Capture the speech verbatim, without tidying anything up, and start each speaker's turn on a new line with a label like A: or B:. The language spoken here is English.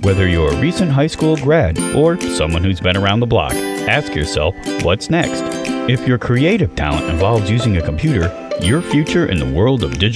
A: Whether you're a recent high school grad or someone who's been around the block, ask yourself, what's next? If your creative talent involves using a computer, your future in the world of digital